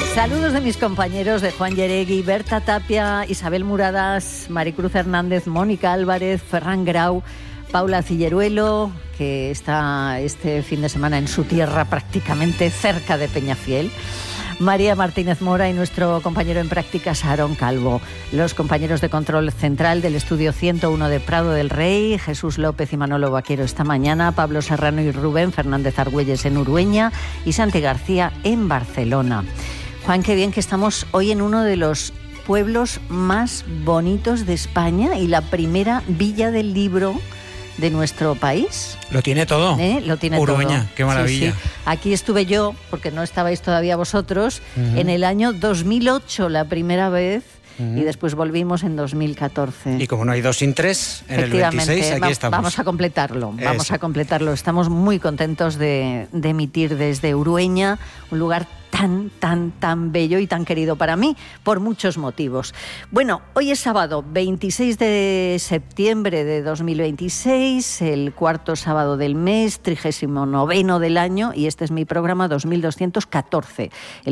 Saludos de mis compañeros de Juan Yeregui, Berta Tapia, Isabel Muradas, Maricruz Hernández, Mónica Álvarez, Ferran Grau, Paula Cilleruelo, que está este fin de semana en su tierra prácticamente cerca de Peñafiel, María Martínez Mora y nuestro compañero en prácticas Aarón Calvo. Los compañeros de control central del estudio 101 de Prado del Rey, Jesús López y Manolo Vaquero esta mañana, Pablo Serrano y Rubén Fernández Argüelles en Urueña y Santi García en Barcelona. Juan, qué bien que estamos hoy en uno de los pueblos más bonitos de España y la primera villa del libro de nuestro país. Lo tiene todo. Lo tiene Urueña, todo. Qué maravilla. Sí, sí. Aquí estuve yo, porque no estabais todavía vosotros, en el año 2008 la primera vez, y después volvimos en 2014. Y como no hay dos sin tres, en el 26 aquí estamos. Vamos a completarlo. Estamos muy contentos de emitir desde Urueña, un lugar tan bello y tan querido para mí, por muchos motivos. Bueno, hoy es sábado 26 de septiembre de 2026, el cuarto sábado del mes, 39º del año, y este es mi programa 2214, el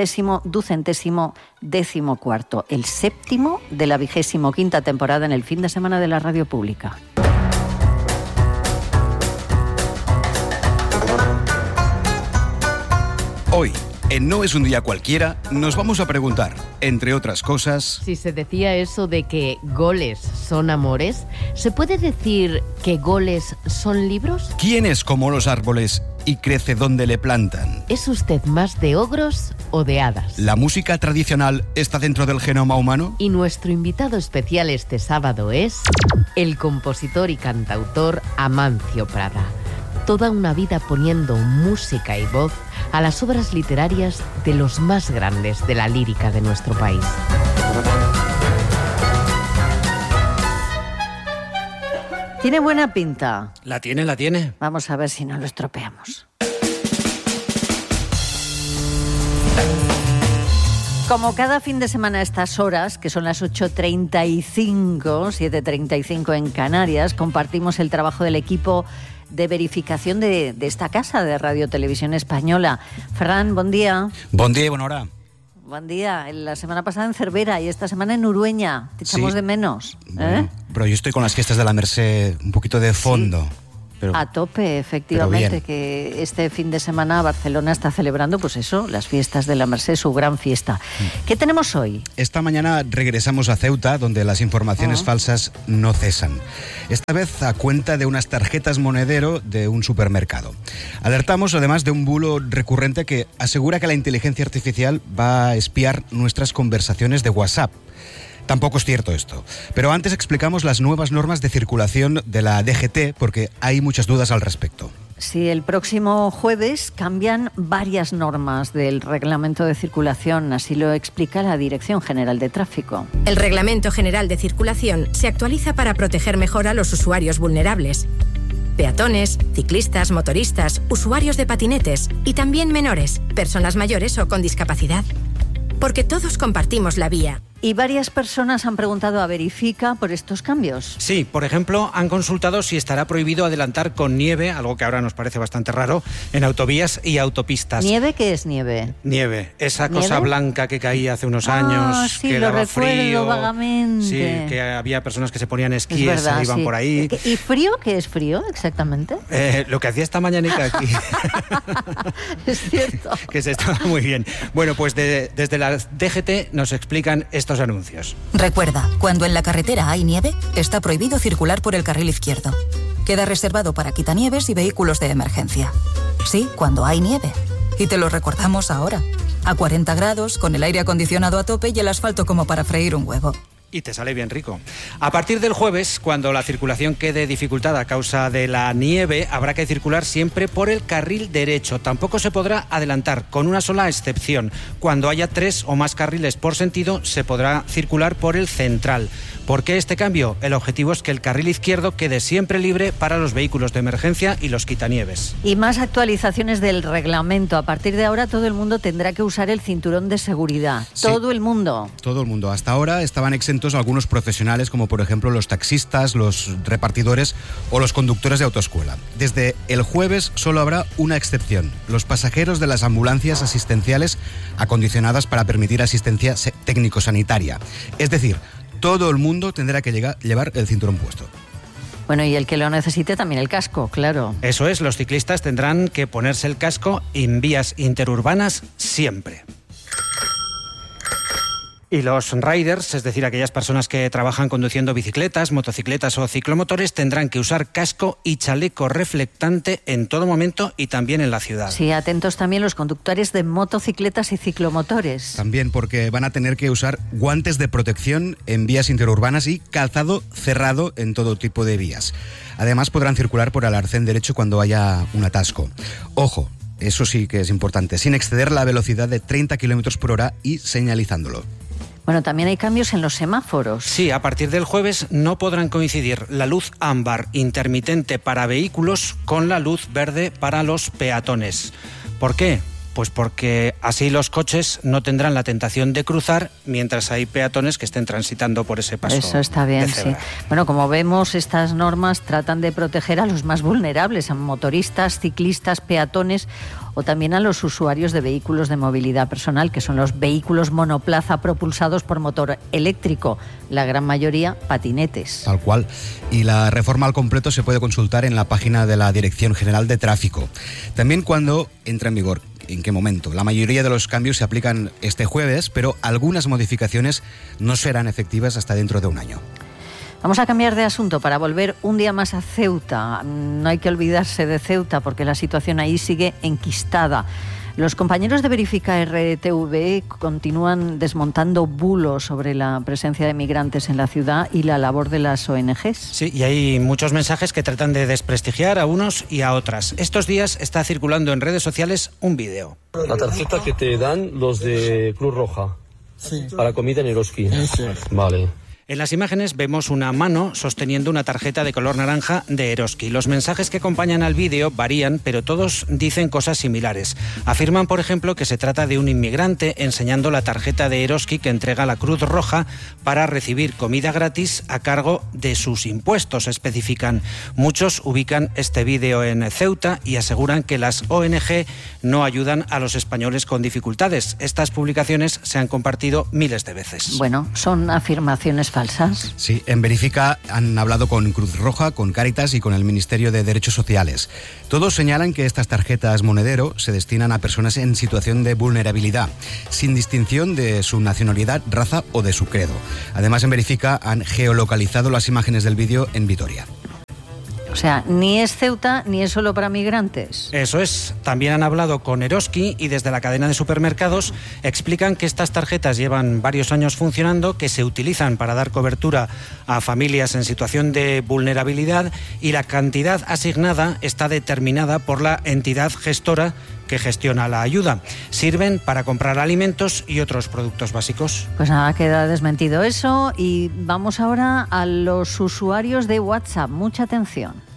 2000º, el séptimo de la 25ª temporada en el fin de semana de la radio pública. Hoy, en No es un día cualquiera, nos vamos a preguntar, entre otras cosas... Si se decía eso de que goles son amores, ¿se puede decir que goles son libros? ¿Quién es como los árboles y crece donde le plantan? ¿Es usted más de ogros o de hadas? ¿La música tradicional está dentro del genoma humano? Y nuestro invitado especial este sábado es el compositor y cantautor Amancio Prada. Toda una vida poniendo música y voz a las obras literarias de los más grandes de la lírica de nuestro país. Tiene buena pinta. La tiene. Vamos a ver si no lo estropeamos. Como cada fin de semana a estas horas, que son las 8:35, 7:35 en Canarias, compartimos el trabajo del equipo de verificación de esta casa de Radio Televisión Española. Fran, buen día. Buen día y buena hora. Buen día. La semana pasada en Cervera y esta semana en Urueña. Te echamos de menos. Bueno, pero yo estoy con las fiestas de la Merced un poquito de fondo. Sí. Pero, a tope, efectivamente, que este fin de semana Barcelona está celebrando, pues eso, las fiestas de la Merced, su gran fiesta. ¿Qué tenemos hoy? Esta mañana regresamos a Ceuta, donde las informaciones falsas no cesan. Esta vez a cuenta de unas tarjetas monedero de un supermercado. Alertamos además de un bulo recurrente que asegura que la inteligencia artificial va a espiar nuestras conversaciones de WhatsApp. Tampoco es cierto esto. Pero antes explicamos las nuevas normas de circulación de la DGT, porque hay muchas dudas al respecto. Sí, el próximo jueves cambian varias normas del Reglamento de Circulación, así lo explica la Dirección General de Tráfico. El Reglamento General de Circulación se actualiza para proteger mejor a los usuarios vulnerables. Peatones, ciclistas, motoristas, usuarios de patinetes y también menores, personas mayores o con discapacidad. Porque todos compartimos la vía. Y varias personas han preguntado a Verifica por estos cambios. Sí, por ejemplo, han consultado si estará prohibido adelantar con nieve, algo que ahora nos parece bastante raro, en autovías y autopistas. ¿Nieve? ¿Qué es nieve? Nieve, esa ¿Nieve? cosa blanca que caía hace unos años, sí, que lo daba recuerdo frío. Vagamente. Sí, que había personas que se ponían esquíes, Es verdad, se iban por ahí. ¿Y frío? ¿Qué es frío exactamente? Lo que hacía esta mañanica aquí. Es cierto. Que se estaba muy bien. Bueno, pues desde la DGT nos explican estos anuncios. Recuerda, cuando en la carretera hay nieve, está prohibido circular por el carril izquierdo. Queda reservado para quitanieves y vehículos de emergencia. Sí, cuando hay nieve. Y te lo recordamos ahora. A 40 grados, con el aire acondicionado a tope y el asfalto como para freír un huevo. Y te sale bien rico. A partir del jueves, cuando la circulación quede dificultada a causa de la nieve, habrá que circular siempre por el carril derecho. Tampoco se podrá adelantar, con una sola excepción. Cuando haya 3 o más carriles por sentido, se podrá circular por el central. ¿Por qué este cambio? El objetivo es que el carril izquierdo quede siempre libre para los vehículos de emergencia y los quitanieves. Y más actualizaciones del reglamento. A partir de ahora todo el mundo tendrá que usar el cinturón de seguridad. Sí. Todo el mundo. Todo el mundo. Hasta ahora estaban exentos atentos algunos profesionales, como por ejemplo los taxistas, los repartidores o los conductores de autoescuela. Desde el jueves solo habrá una excepción: los pasajeros de las ambulancias asistenciales acondicionadas para permitir asistencia técnico-sanitaria. Es decir, todo el mundo tendrá que llevar el cinturón puesto. Bueno, y el que lo necesite también el casco, claro. Eso es, los ciclistas tendrán que ponerse el casco en vías interurbanas siempre. Y los riders, es decir, aquellas personas que trabajan conduciendo bicicletas, motocicletas o ciclomotores, tendrán que usar casco y chaleco reflectante en todo momento y también en la ciudad. Sí, atentos también los conductores de motocicletas y ciclomotores. También, porque van a tener que usar guantes de protección en vías interurbanas y calzado cerrado en todo tipo de vías. Además, podrán circular por el arcén derecho cuando haya un atasco. Ojo, eso sí que es importante, sin exceder la velocidad de 30 km por hora y señalizándolo. Bueno, también hay cambios en los semáforos. Sí, a partir del jueves no podrán coincidir la luz ámbar intermitente para vehículos con la luz verde para los peatones. ¿Por qué? Pues porque así los coches no tendrán la tentación de cruzar mientras hay peatones que estén transitando por ese paso. Eso está bien, de cebra. sí. Bueno, como vemos, estas normas tratan de proteger a los más vulnerables, a motoristas, ciclistas, peatones o también a los usuarios de vehículos de movilidad personal, que son los vehículos monoplaza propulsados por motor eléctrico, la gran mayoría patinetes. Tal cual. Y la reforma al completo se puede consultar en la página de la Dirección General de Tráfico. También cuando entra en vigor. ¿En qué momento? La mayoría de los cambios se aplican este jueves, pero algunas modificaciones no serán efectivas hasta dentro de un año. Vamos a cambiar de asunto para volver un día más a Ceuta. No hay que olvidarse de Ceuta porque la situación ahí sigue enquistada. Los compañeros de Verifica RTV continúan desmontando bulos sobre la presencia de migrantes en la ciudad y la labor de las ONGs. Sí, y hay muchos mensajes que tratan de desprestigiar a unos y a otras. Estos días está circulando en redes sociales un vídeo. La tarjeta que te dan los de Cruz Roja. Sí. Para comida en Eroski. Eso. Vale. En las imágenes vemos una mano sosteniendo una tarjeta de color naranja de Eroski. Los mensajes que acompañan al vídeo varían, pero todos dicen cosas similares. Afirman, por ejemplo, que se trata de un inmigrante enseñando la tarjeta de Eroski que entrega la Cruz Roja para recibir comida gratis a cargo de sus impuestos, especifican. Muchos ubican este vídeo en Ceuta y aseguran que las ONG no ayudan a los españoles con dificultades. Estas publicaciones se han compartido miles de veces. Bueno, son afirmaciones falsas. Sí, en Verifica han hablado con Cruz Roja, con Cáritas y con el Ministerio de Derechos Sociales. Todos señalan que estas tarjetas monedero se destinan a personas en situación de vulnerabilidad, sin distinción de su nacionalidad, raza o de su credo. Además, en Verifica han geolocalizado las imágenes del vídeo en Vitoria. O sea, ni es Ceuta ni es solo para migrantes. Eso es. También han hablado con Eroski y desde la cadena de supermercados explican que estas tarjetas llevan varios años funcionando, que se utilizan para dar cobertura a familias en situación de vulnerabilidad y la cantidad asignada está determinada por la entidad gestora que gestiona la ayuda. Sirven para comprar alimentos y otros productos básicos. Pues nada, queda desmentido eso y vamos ahora a los usuarios de WhatsApp. Mucha atención.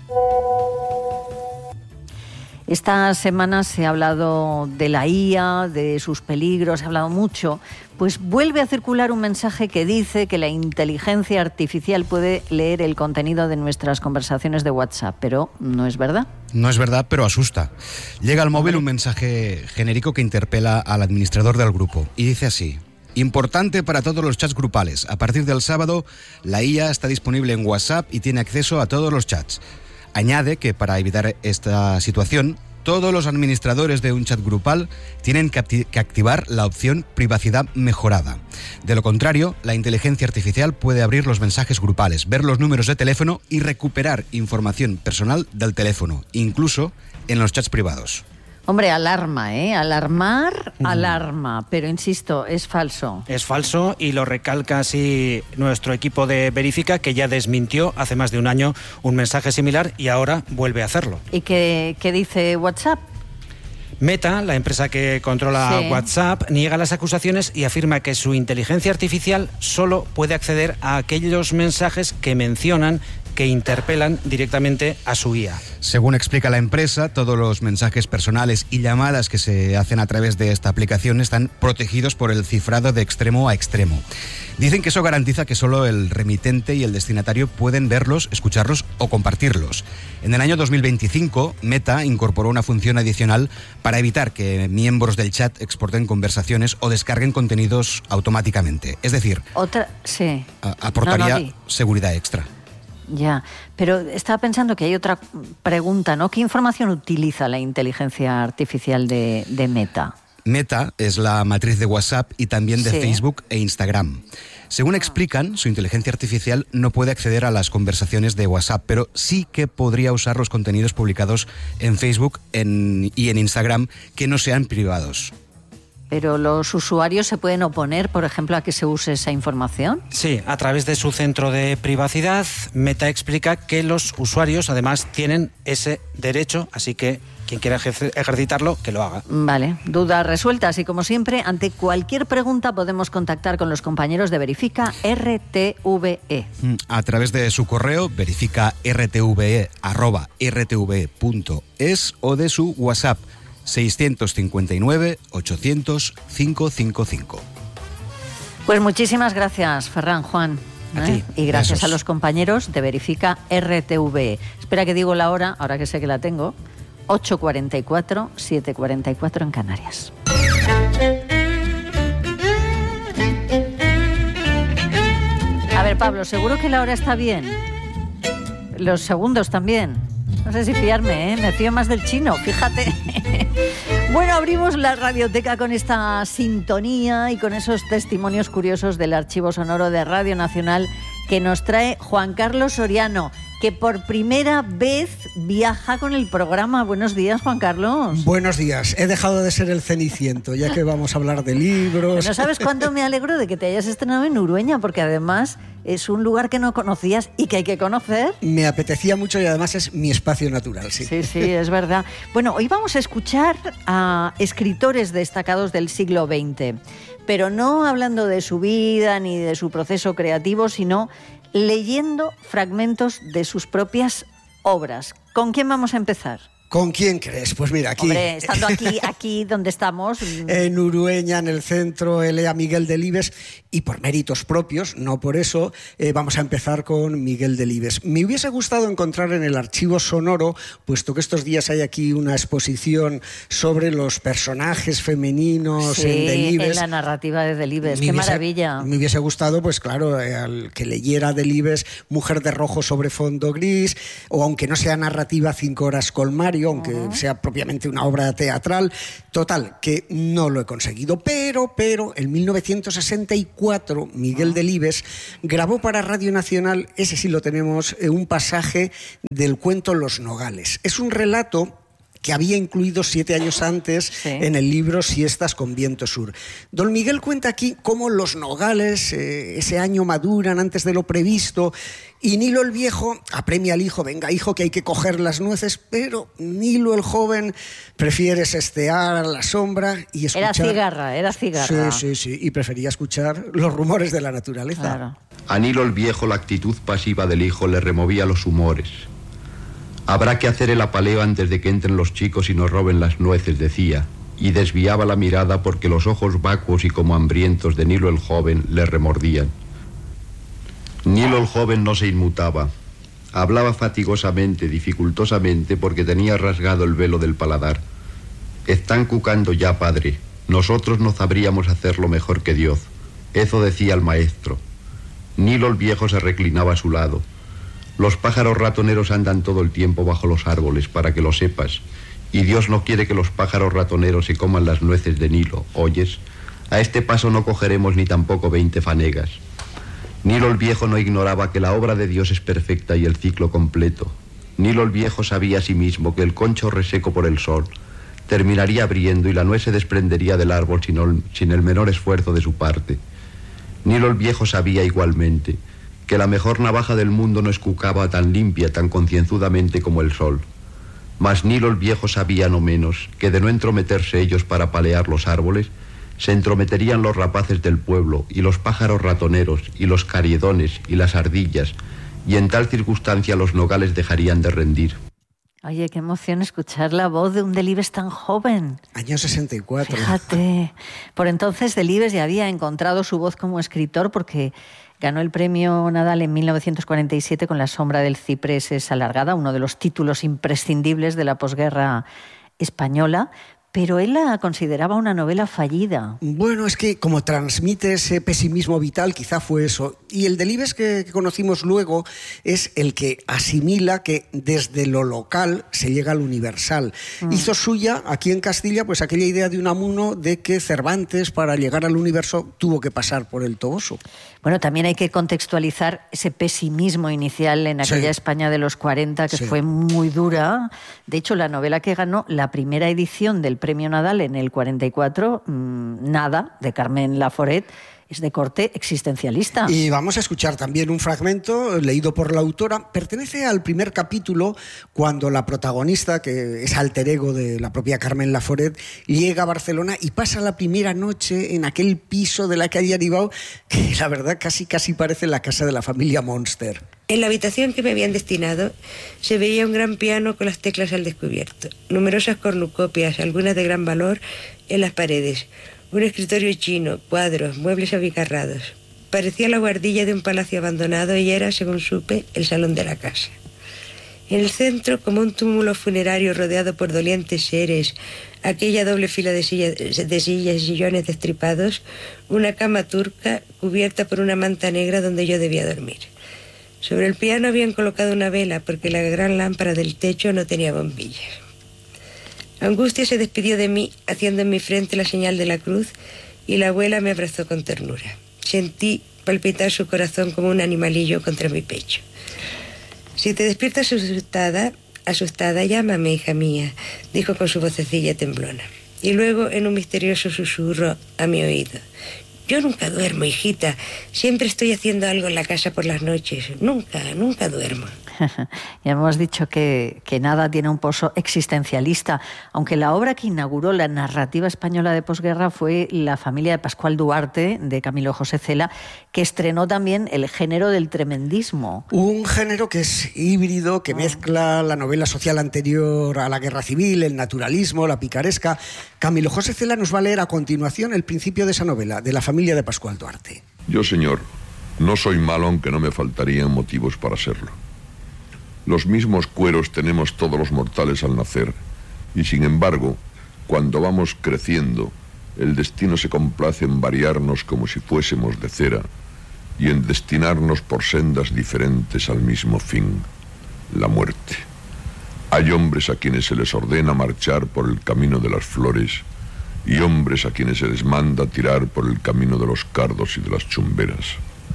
Esta semana se ha hablado de la IA, de sus peligros, se ha hablado mucho. Pues vuelve a circular un mensaje que dice que la inteligencia artificial puede leer el contenido de nuestras conversaciones de WhatsApp, pero no es verdad. No es verdad, pero asusta. Llega al móvil un mensaje genérico que interpela al administrador del grupo y dice así: importante para todos los chats grupales. A partir del sábado, la IA está disponible en WhatsApp y tiene acceso a todos los chats. Añade que para evitar esta situación, todos los administradores de un chat grupal tienen que activar la opción privacidad mejorada. De lo contrario, la inteligencia artificial puede abrir los mensajes grupales, ver los números de teléfono y recuperar información personal del teléfono, incluso en los chats privados. Hombre, alarma, ¿eh? Alarmar, alarma, pero insisto, es falso. Es falso y lo recalca así nuestro equipo de Verifica, que ya desmintió hace más de un año un mensaje similar y ahora vuelve a hacerlo. ¿Y qué dice WhatsApp? Meta, la empresa que controla WhatsApp, niega las acusaciones y afirma que su inteligencia artificial solo puede acceder a aquellos mensajes que mencionan que interpelan directamente a su guía. Según explica la empresa, todos los mensajes personales y llamadas que se hacen a través de esta aplicación están protegidos por el cifrado de extremo a extremo. Dicen que eso garantiza que solo el remitente y el destinatario pueden verlos, escucharlos o compartirlos. En el año 2025, Meta incorporó una función adicional para evitar que miembros del chat exporten conversaciones o descarguen contenidos automáticamente. Es decir, aportaría seguridad extra. Ya, pero estaba pensando que hay otra pregunta, ¿no? ¿Qué información utiliza la inteligencia artificial de Meta? Meta es la matriz de WhatsApp y también de Facebook e Instagram. Según explican, su inteligencia artificial no puede acceder a las conversaciones de WhatsApp, pero sí que podría usar los contenidos publicados en Facebook y en Instagram que no sean privados. ¿Pero los usuarios se pueden oponer, por ejemplo, a que se use esa información? Sí, a través de su centro de privacidad, Meta explica que los usuarios además tienen ese derecho, así que quien quiera ejercitarlo, que lo haga. Vale, dudas resueltas y como siempre, ante cualquier pregunta podemos contactar con los compañeros de Verifica RTVE. A través de su correo, verificartve@rtve.es o de su WhatsApp 659 800 555. Pues muchísimas gracias, Ferran, Juan. A ti. Y gracias a los compañeros de Verifica RTV. Espera que digo la hora, ahora que sé que la tengo. 8:44, 7:44 en Canarias. A ver, Pablo, seguro que la hora está bien. Los segundos también. No sé si fiarme, me fío más del chino, fíjate. Bueno, abrimos la radioteca con esta sintonía y con esos testimonios curiosos del archivo sonoro de Radio Nacional que nos trae Juan Carlos Soriano, que por primera vez viaja con el programa. Buenos días, Juan Carlos. Buenos días. He dejado de ser el Ceniciento, ya que vamos a hablar de libros. ¿No sabes cuánto me alegro de que te hayas estrenado en Urueña? Porque además es un lugar que no conocías y que hay que conocer. Me apetecía mucho y además es mi espacio natural, sí. Sí, es verdad. Bueno, hoy vamos a escuchar a escritores destacados del siglo XX, pero no hablando de su vida ni de su proceso creativo, sino leyendo fragmentos de sus propias obras. ¿Con quién vamos a empezar? ¿Con quién crees? Pues mira, aquí... Hombre, estando aquí donde estamos... En Urueña, en el centro, lea Miguel Delibes, y por méritos propios, no por eso, vamos a empezar con Miguel Delibes. Me hubiese gustado encontrar en el archivo sonoro, puesto que estos días hay aquí una exposición sobre los personajes femeninos en Delibes. En la narrativa de Delibes, qué maravilla. Me hubiese gustado, pues claro, al que leyera Delibes Mujer de rojo sobre fondo gris, o aunque no sea narrativa, 5 horas con Mario, aunque sea propiamente una obra teatral. Total, que no lo he conseguido. Pero en 1964 Miguel Delibes grabó para Radio Nacional, ese sí lo tenemos, un pasaje del cuento Los Nogales. Es un relato que había incluido 7 años antes en el libro Siestas con viento sur. Don Miguel cuenta aquí cómo los nogales ese año maduran antes de lo previsto y Nilo el viejo apremia al hijo: venga hijo, que hay que coger las nueces, pero Nilo el joven prefiere sestear a la sombra y escuchar... Era cigarra. Sí, y prefería escuchar los rumores de la naturaleza. Claro. A Nilo el viejo la actitud pasiva del hijo le removía los humores. Habrá que hacer el apaleo antes de que entren los chicos y nos roben las nueces, decía, y desviaba la mirada porque los ojos vacuos y como hambrientos de Nilo el joven le remordían. Nilo el joven no se inmutaba. Hablaba fatigosamente, dificultosamente, porque tenía rasgado el velo del paladar. Están cucando ya, padre. Nosotros no sabríamos hacerlo mejor que Dios. Eso decía el maestro. Nilo el viejo se reclinaba a su lado. Los pájaros ratoneros andan todo el tiempo bajo los árboles, para que lo sepas. Y Dios no quiere que los pájaros ratoneros se coman las nueces de Nilo, ¿oyes? A este paso no cogeremos ni tampoco 20 fanegas. Nilo el viejo no ignoraba que la obra de Dios es perfecta y el ciclo completo. Nilo el viejo sabía asimismo que el concho reseco por el sol terminaría abriendo y la nuez se desprendería del árbol sin el menor esfuerzo de su parte. Nilo el viejo sabía igualmente que la mejor navaja del mundo no escucaba tan limpia, tan concienzudamente como el sol. Mas Nilo el viejo sabía no menos que de no entrometerse ellos para palear los árboles, se entrometerían los rapaces del pueblo y los pájaros ratoneros y los cariedones y las ardillas y en tal circunstancia los nogales dejarían de rendir. Oye, qué emoción escuchar la voz de un Delibes tan joven. Año 64. Fíjate. Por entonces Delibes ya había encontrado su voz como escritor porque ganó el premio Nadal en 1947 con La sombra del ciprés es alargada, uno de los títulos imprescindibles de la posguerra española. Pero él la consideraba una novela fallida. Bueno, es que como transmite ese pesimismo vital, quizá fue eso. Y el Delibes que conocimos luego es el que asimila que desde lo local se llega al universal. Hizo suya, aquí en Castilla, pues aquella idea de Unamuno de que Cervantes, para llegar al universo, tuvo que pasar por el Toboso. Bueno, también hay que contextualizar ese pesimismo inicial en aquella España de los 40, que fue muy dura. De hecho, la novela que ganó la primera edición del Premio Nadal en el 44, Nada, de Carmen Laforet, es de corte existencialista. Y vamos a escuchar también un fragmento leído por la autora. Pertenece al primer capítulo, cuando la protagonista, que es alter ego de la propia Carmen Laforet, llega a Barcelona y pasa la primera noche en aquel piso de la calle Aribau, que la verdad casi parece la casa de la familia Monster. En la habitación que me habían destinado se veía un gran piano con las teclas al descubierto, numerosas cornucopias, algunas de gran valor, en las paredes, un escritorio chino, cuadros, muebles abigarrados. Parecía la guardilla de un palacio abandonado y era, según supe, el salón de la casa. En el centro, como un túmulo funerario rodeado por dolientes seres, aquella doble fila de sillas y sillones destripados, una cama turca cubierta por una manta negra donde yo debía dormir. Sobre el piano habían colocado una vela porque la gran lámpara del techo no tenía bombillas. Angustia se despidió de mí, haciendo en mi frente la señal de la cruz, y la abuela me abrazó con ternura. Sentí palpitar su corazón como un animalillo contra mi pecho. Si te despiertas asustada, llámame, hija mía, dijo con su vocecilla temblona. Y luego, en un misterioso susurro a mi oído: yo nunca duermo, hijita. Siempre estoy haciendo algo en la casa por las noches. Nunca duermo. Ya hemos dicho que Nada tiene un pozo existencialista, aunque la obra que inauguró la narrativa española de posguerra fue La familia de Pascual Duarte, de Camilo José Cela, que estrenó también el género del tremendismo. Un género que es híbrido, que mezcla la novela social anterior a la guerra civil, el naturalismo, la picaresca. Camilo José Cela nos va a leer a continuación el principio de esa novela, de La familia de Pascual Duarte. Yo, señor, no soy malo, aunque no me faltarían motivos para serlo. Los mismos cueros tenemos todos los mortales al nacer, y sin embargo, cuando vamos creciendo, el destino se complace en variarnos como si fuésemos de cera, y en destinarnos por sendas diferentes al mismo fin, la muerte. Hay hombres a quienes se les ordena marchar por el camino de las flores, y hombres a quienes se les manda tirar por el camino de los cardos y de las chumberas.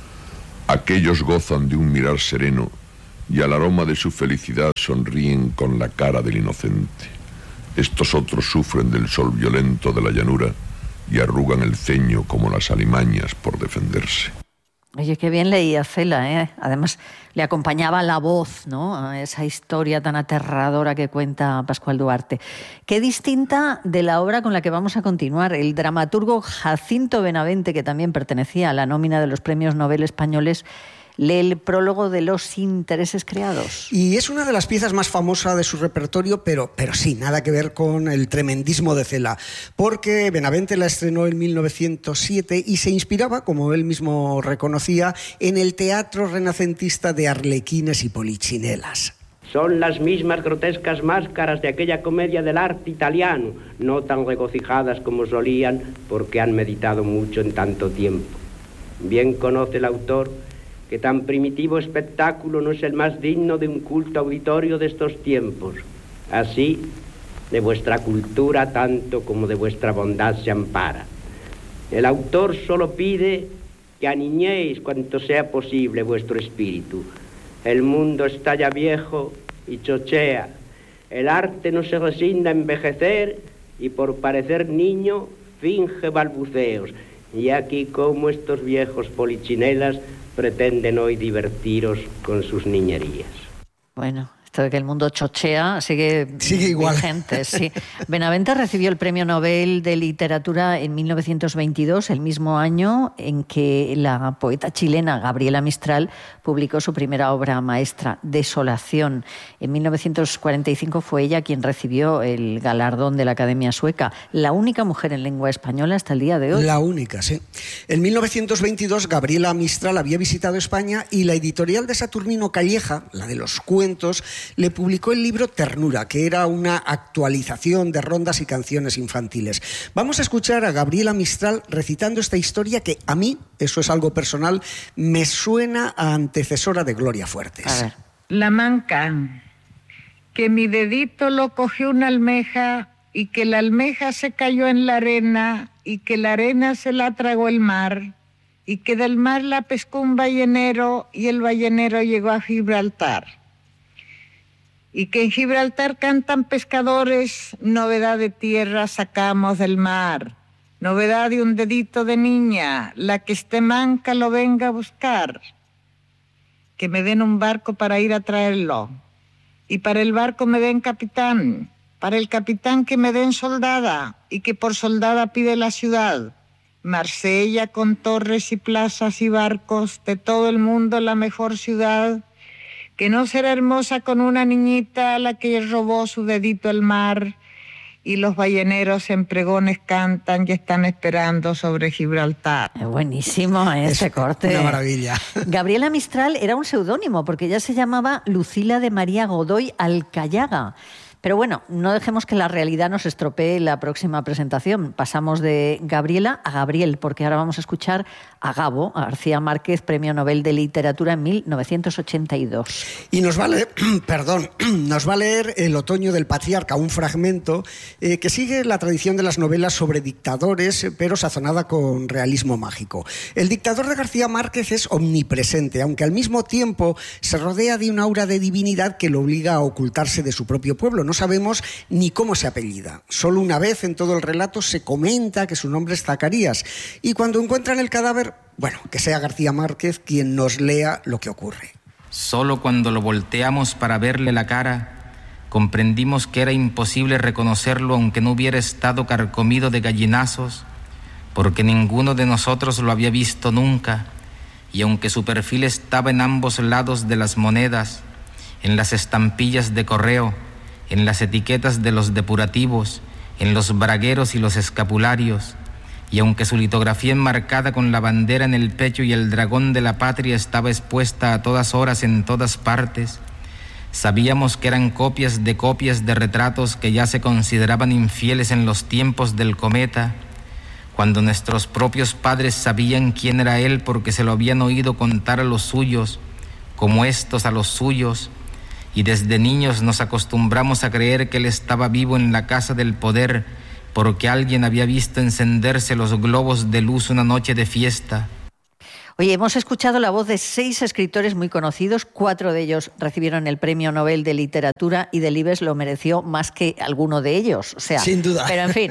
Aquellos gozan de un mirar sereno, y al aroma de su felicidad sonríen con la cara del inocente. Estos otros sufren del sol violento de la llanura y arrugan el ceño como las alimañas por defenderse. Oye, qué bien leía Cela, ¿eh? Además, le acompañaba la voz, ¿no?, a esa historia tan aterradora que cuenta Pascual Duarte. Qué distinta de la obra con la que vamos a continuar. El dramaturgo Jacinto Benavente, que también pertenecía a la nómina de los premios Nobel españoles, lee el prólogo de Los intereses creados. Y es una de las piezas más famosas de su repertorio, pero sí, nada que ver con el tremendismo de Cela, porque Benavente la estrenó en 1907 y se inspiraba, como él mismo reconocía, en el teatro renacentista de arlequines y polichinelas. Son las mismas grotescas máscaras de aquella comedia del arte italiano, no tan regocijadas como solían, porque han meditado mucho en tanto tiempo. Bien conoce el autor que tan primitivo espectáculo no es el más digno de un culto auditorio de estos tiempos. Así, de vuestra cultura tanto como de vuestra bondad se ampara. El autor solo pide que aniñéis cuanto sea posible vuestro espíritu. El mundo está ya viejo y chochea. El arte no se resigna a envejecer y por parecer niño finge balbuceos. Y aquí como estos viejos polichinelas pretenden hoy divertiros con sus niñerías. Bueno, Esto de que el mundo chochea sigue igual. Vigente, sí. Benavente recibió el Premio Nobel de Literatura en 1922, el mismo año en que la poeta chilena Gabriela Mistral publicó su primera obra maestra, Desolación. En 1945 fue ella quien recibió el galardón de la Academia Sueca, la única mujer en lengua española hasta el día de hoy. La única, sí. En 1922 Gabriela Mistral había visitado España y la editorial de Saturnino Calleja, la de los cuentos, le publicó el libro Ternura, que era una actualización de rondas y canciones infantiles. Vamos a escuchar a Gabriela Mistral recitando esta historia que a mí, eso es algo personal, me suena a antecesora de Gloria Fuertes. A ver. La manca, que mi dedito lo cogió una almeja y que la almeja se cayó en la arena y que la arena se la tragó el mar y que del mar la pescó un ballenero y el ballenero llegó a Gibraltar. Y que en Gibraltar cantan pescadores, novedad de tierra sacamos del mar, novedad de un dedito de niña, la que esté manca lo venga a buscar. Que me den un barco para ir a traerlo, y para el barco me den capitán, para el capitán que me den soldada, y que por soldada pide la ciudad. Marsella con torres y plazas y barcos, de todo el mundo la mejor ciudad, que no será hermosa con una niñita a la que robó su dedito el mar, y los balleneros en pregones cantan y están esperando sobre Gibraltar. Buenísimo ese corte. Una maravilla. Gabriela Mistral era un seudónimo porque ella se llamaba Lucila de María Godoy Alcayaga. Pero bueno, no dejemos que la realidad nos estropee la próxima presentación. Pasamos de Gabriela a Gabriel, porque ahora vamos a escuchar a Gabo, a García Márquez, Premio Nobel de Literatura en 1982. Y nos va a leer El otoño del patriarca, un fragmento que sigue la tradición de las novelas sobre dictadores, pero sazonada con realismo mágico. El dictador de García Márquez es omnipresente, aunque al mismo tiempo se rodea de un aura de divinidad que lo obliga a ocultarse de su propio pueblo. No sabemos ni cómo se apellida. Solo una vez en todo el relato se comenta que su nombre es Zacarías. Y cuando encuentran el cadáver, bueno, que sea García Márquez quien nos lea lo que ocurre. Solo cuando lo volteamos para verle la cara, comprendimos que era imposible reconocerlo aunque no hubiera estado carcomido de gallinazos, porque ninguno de nosotros lo había visto nunca, y aunque su perfil estaba en ambos lados de las monedas, en las estampillas de correo, en las etiquetas de los depurativos, en los bragueros y los escapularios, y aunque su litografía enmarcada con la bandera en el pecho y el dragón de la patria estaba expuesta a todas horas en todas partes, sabíamos que eran copias de retratos que ya se consideraban infieles en los tiempos del cometa, cuando nuestros propios padres sabían quién era él porque se lo habían oído contar a los suyos, como estos a los suyos, y desde niños nos acostumbramos a creer que él estaba vivo en la casa del poder porque alguien había visto encenderse los globos de luz una noche de fiesta. Oye, hemos escuchado la voz de 6 escritores muy conocidos, 4 de ellos recibieron el Premio Nobel de Literatura y Delibes lo mereció más que alguno de ellos. O sea, sin duda. Pero en fin,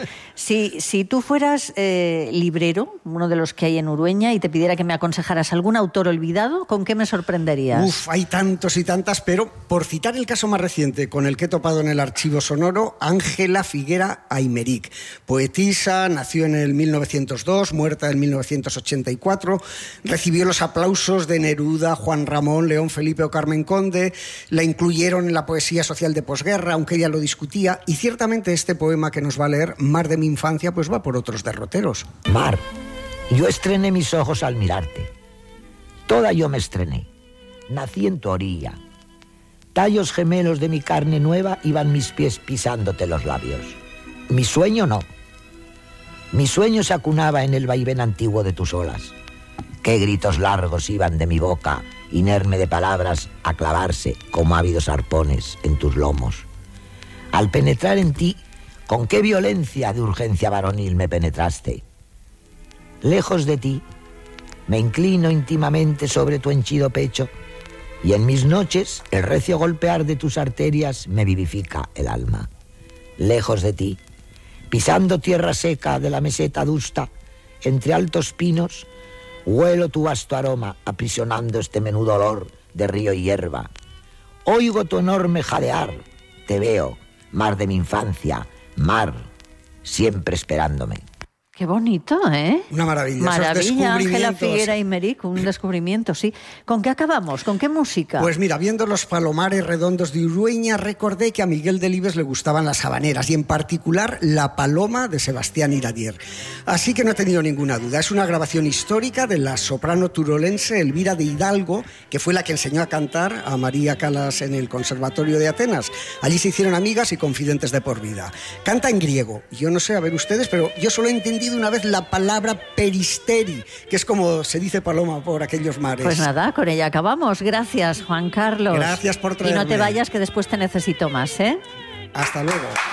si tú fueras librero, uno de los que hay en Urueña, y te pidiera que me aconsejaras algún autor olvidado, ¿con qué me sorprenderías? Hay tantos y tantas, pero por citar el caso más reciente con el que he topado en el archivo sonoro, Ángela Figuera Aymeric, poetisa, nació en el 1902, muerta en 1984, recibió los aplausos de Neruda, Juan Ramón, León Felipe o Carmen Conde, la incluyeron en la poesía social de posguerra, aunque ella lo discutía, y ciertamente este poema que nos va a leer, Mar de mi infancia, pues va por otros derroteros. Mar, yo estrené mis ojos al mirarte. Toda yo me estrené. Nací en tu orilla. Tallos gemelos de mi carne nueva iban mis pies pisándote los labios. Mi sueño no. Mi sueño se acunaba en el vaivén antiguo de tus olas. Qué gritos largos iban de mi boca, inerme de palabras, a clavarse como ávidos arpones en tus lomos. Al penetrar en ti, con qué violencia de urgencia varonil me penetraste. Lejos de ti, me inclino íntimamente sobre tu henchido pecho, y en mis noches el recio golpear de tus arterias me vivifica el alma. Lejos de ti, pisando tierra seca de la meseta adusta, entre altos pinos, huelo tu vasto aroma aprisionando este menudo olor de río y hierba. Oigo tu enorme jadear. Te veo, mar de mi infancia, mar, siempre esperándome. Qué bonito, ¿eh? Una maravilla. Maravilla, Ángela Figuera y Meric, un descubrimiento, sí. ¿Con qué acabamos? ¿Con qué música? Pues mira, viendo los palomares redondos de Urueña, recordé que a Miguel Delibes le gustaban las habaneras y en particular La Paloma de Sebastián Iradier. Así que no he tenido ninguna duda. Es una grabación histórica de la soprano turolense Elvira de Hidalgo, que fue la que enseñó a cantar a María Callas en el Conservatorio de Atenas. Allí se hicieron amigas y confidentes de por vida. Canta en griego. Yo no sé, a ver ustedes, pero yo solo he entendido una vez la palabra peristeri, que es como se dice paloma por aquellos mares. Pues nada, con ella acabamos. Gracias, Juan Carlos. Gracias por traerme. Y no te vayas, que después te necesito más, ¿eh? Hasta luego.